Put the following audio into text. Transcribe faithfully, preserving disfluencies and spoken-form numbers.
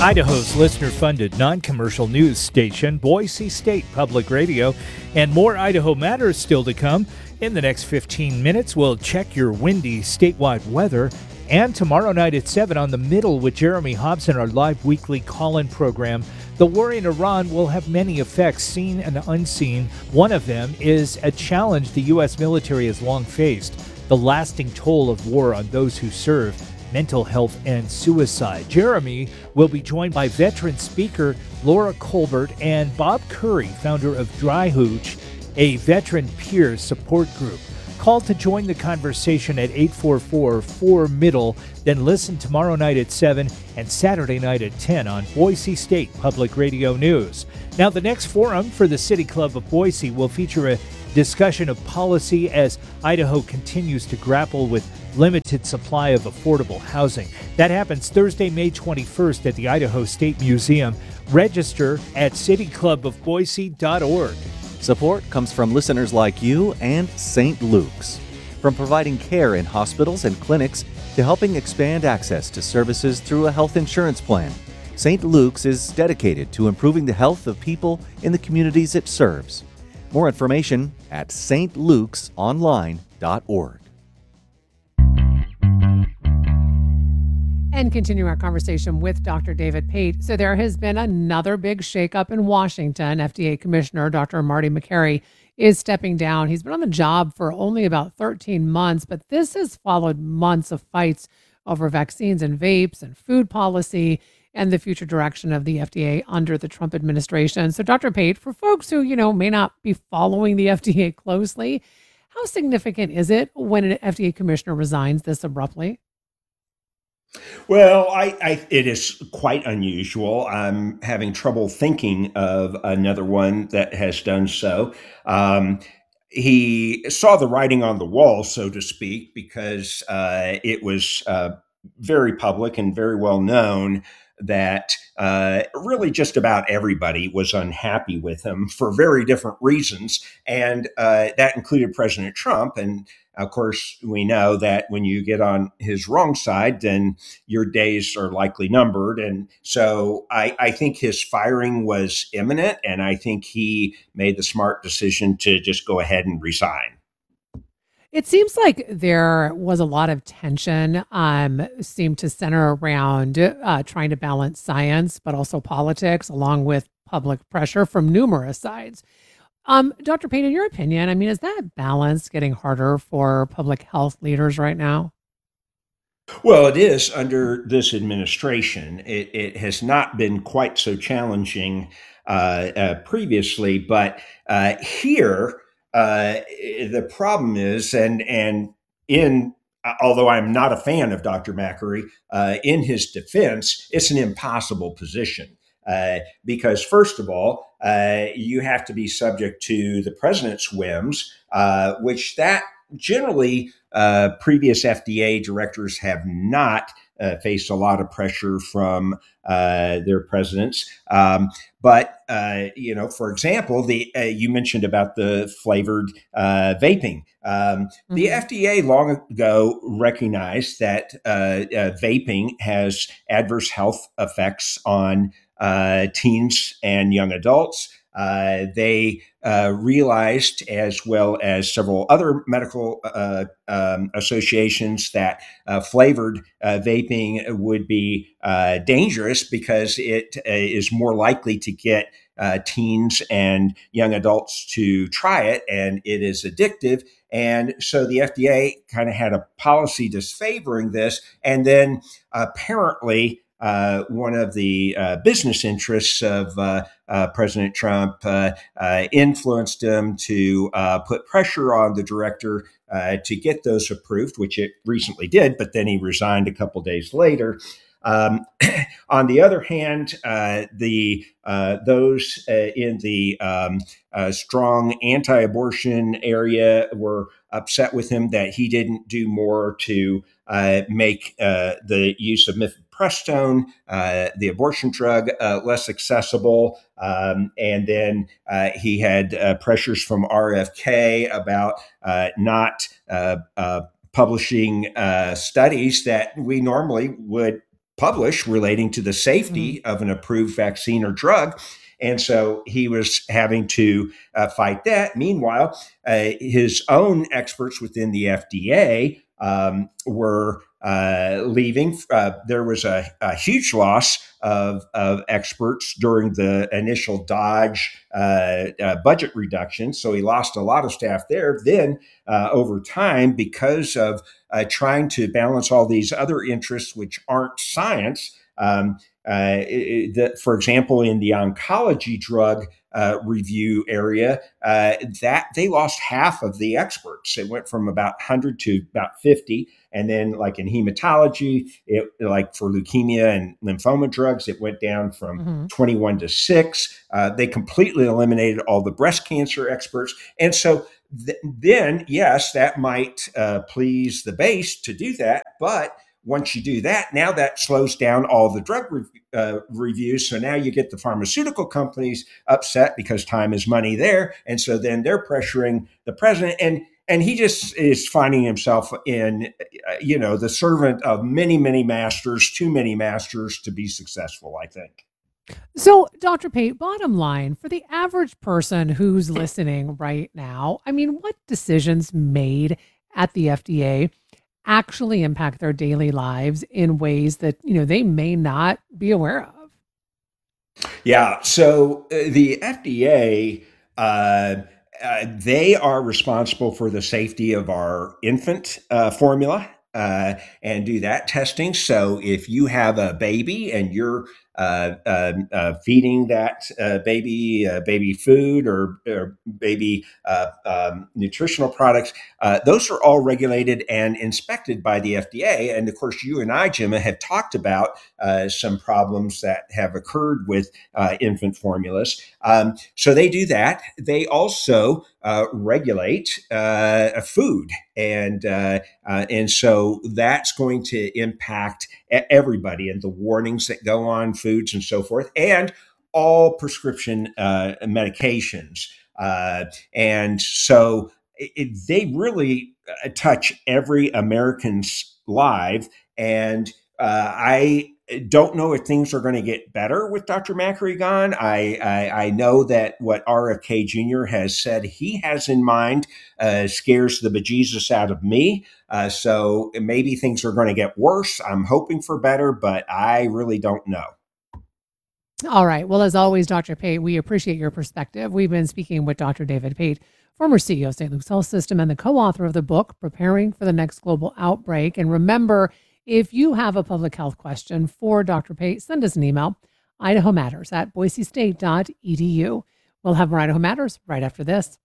Idaho's listener-funded non-commercial news station, Boise State Public Radio, and more Idaho matters still to come. In the next fifteen minutes, we'll check your windy statewide weather. And tomorrow night at seven on The Middle with Jeremy Hobson, our live weekly call-in program. The war in Iran will have many effects, seen and unseen. One of them is a challenge the U S military has long faced, the lasting toll of war on those who serve, mental health, and suicide. Jeremy will be joined by veteran speaker Laura Colbert and Bob Curry, founder of Dry Hooch, a veteran peer support group. Call to join the conversation at eight four four, four, middle, then listen tomorrow night at seven and Saturday night at ten on Boise State Public Radio News. Now, the next forum for the City Club of Boise will feature a discussion of policy as Idaho continues to grapple with limited supply of affordable housing. That happens Thursday, May twenty-first at the Idaho State Museum. Register at city club of boise dot org. Support comes from listeners like you and Saint Luke's. From providing care in hospitals and clinics to helping expand access to services through a health insurance plan, Saint Luke's is dedicated to improving the health of people in the communities it serves. More information at s t lukes online dot org. And continue our conversation with Doctor David Pate. So there has been another big shakeup in Washington. F D A Commissioner Doctor Marty Makary is stepping down. He's been on the job for only about thirteen months, but this has followed months of fights over vaccines and vapes and food policy and the future direction of the F D A under the Trump administration. So Doctor Pate, for folks who, you know, may not be following the F D A closely, how significant is it when an F D A commissioner resigns this abruptly? Well, I, I it is quite unusual. I'm having trouble thinking of another one that has done so. Um, he saw the writing on the wall, so to speak, because uh, it was uh, very public and very well known that uh, really just about everybody was unhappy with him for very different reasons. And uh, that included President Trump. And of course, we know that when you get on his wrong side, then your days are likely numbered. And so I, I think his firing was imminent. And I think he made the smart decision to just go ahead and resign. It seems like there was a lot of tension, um, seemed to center around uh, trying to balance science, but also politics, along with public pressure from numerous sides. Um, Doctor Pate, in your opinion, I mean, is that balance getting harder for public health leaders right now? Well, it is under this administration. It, it has not been quite so challenging uh, uh, previously, but uh, here, Uh, the problem is, and and in although I'm not a fan of Doctor Makary, uh, in his defense, it's an impossible position uh, because, first of all, uh, you have to be subject to the president's whims, uh, which that generally uh, previous F D A directors have not uh, faced a lot of pressure from uh, their presidents. Um, But, uh, you know, for example, the uh, you mentioned about the flavored uh, vaping. Um, Mm-hmm. The F D A long ago recognized that uh, uh, vaping has adverse health effects on uh, teens and young adults. Uh, they uh, realized, as well as several other medical uh, um, associations, that uh, flavored uh, vaping would be uh, dangerous because it uh, is more likely to get uh, teens and young adults to try it, and it is addictive. And so the F D A kind of had a policy disfavoring this, and then apparently uh, one of the uh, business interests of uh, uh, President Trump uh, uh, influenced him to uh, put pressure on the director uh, to get those approved, which it recently did, but then he resigned a couple days later. Um, on the other hand, uh, the uh, those uh, in the um, uh, strong anti-abortion area were upset with him that he didn't do more to uh, make uh, the use of mifepristone, uh, the abortion drug, uh, less accessible. Um, and then uh, he had uh, pressures from R F K about uh, not uh, uh, publishing uh, studies that we normally would publish relating to the safety mm-hmm. of an approved vaccine or drug. And so he was having to uh, fight that. Meanwhile, uh, his own experts within the F D A um, were uh, leaving. Uh, there was a, a huge loss of, of experts during the initial Dodge uh, uh, budget reduction. So he lost a lot of staff there. Then uh, over time, because of uh, trying to balance all these other interests, which aren't science, um, Uh, it, the, for example, in the oncology drug uh, review area, uh, that they lost half of the experts. It went from about one hundred to about fifty. And then like in hematology, it, like for leukemia and lymphoma drugs, it went down from mm-hmm. twenty-one to six. Uh, they completely eliminated all the breast cancer experts. And so th- then, yes, that might uh, please the base to do that. But once you do that, now that slows down all the drug re- uh, reviews. So now you get the pharmaceutical companies upset because time is money there. And so then they're pressuring the president. And and he just is finding himself in, uh, you know, the servant of many, many masters, too many masters to be successful, I think. So, Doctor Pate, bottom line, for the average person who's listening right now, I mean, what decisions made at the F D A actually impact their daily lives in ways that, you know, they may not be aware of? Yeah. So uh, the F D A, uh, uh, they are responsible for the safety of our infant uh, formula uh, and do that testing. So if you have a baby and you're uh, uh, uh, feeding that uh, baby uh, baby food or, or baby uh, um, nutritional products, uh, those are all regulated and inspected by the F D A. And of course, you and I, Gemma, have talked about uh, some problems that have occurred with uh, infant formulas. Um, so they do that. They also uh, regulate uh, food, and uh, uh, and so that's going to impact everybody and the warnings that go on foods and so forth, and all prescription uh, medications. Uh, and so it, they really touch every American's life. And uh, I don't know if things are going to get better with Doctor Makary gone. I, I, I know that what R F K Junior has said he has in mind uh, scares the bejesus out of me. Uh, so maybe things are going to get worse. I'm hoping for better, but I really don't know. All right. Well, as always, Doctor Pate, we appreciate your perspective. We've been speaking with Doctor David Pate, former C E O of Saint Luke's Health System and the co-author of the book, Preparing for the Next Global Outbreak. And remember, if you have a public health question for Doctor Pate, send us an email, Idaho Matters at boise state dot e d u. We'll have more Idaho Matters right after this.